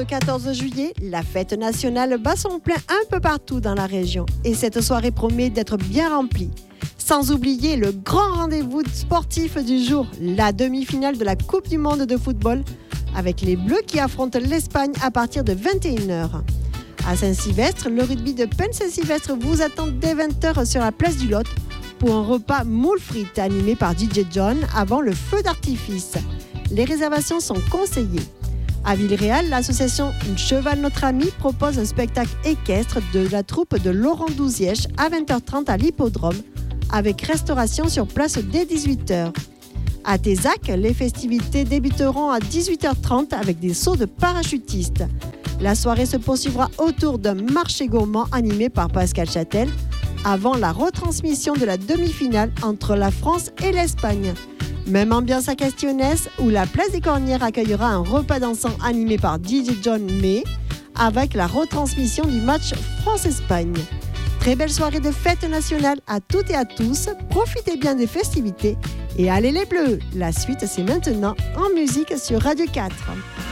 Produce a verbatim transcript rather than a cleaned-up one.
ce quatorze juillet, la fête nationale bat son plein un peu partout dans la région et cette soirée promet d'être bien remplie. Sans oublier le grand rendez-vous sportif du jour, la demi-finale de la Coupe du Monde de football avec les Bleus qui affrontent l'Espagne à partir de vingt et une heures. À Saint-Sylvestre, le rugby de Penn Saint-Sylvestre vous attend dès vingt heures sur la place du Lot pour un repas moule frites animé par D J John avant le feu d'artifice. Les réservations sont conseillées. À Villeréal, l'association Cheval Notre Ami propose un spectacle équestre de la troupe de Laurent Douzièche à vingt heures trente à l'hippodrome, avec restauration sur place dès dix-huit heures. À Tézac, les festivités débuteront à dix-huit heures trente avec des sauts de parachutistes. La soirée se poursuivra autour d'un marché gourmand animé par Pascal Châtel, avant la retransmission de la demi-finale entre la France et l'Espagne. Même ambiance à Castionès, où la place des Cornières accueillera un repas dansant animé par D J John May, avec la retransmission du match France-Espagne. Très belle soirée de fête nationale à toutes et à tous, profitez bien des festivités et allez les Bleus. La suite c'est maintenant en musique sur Radio quatre.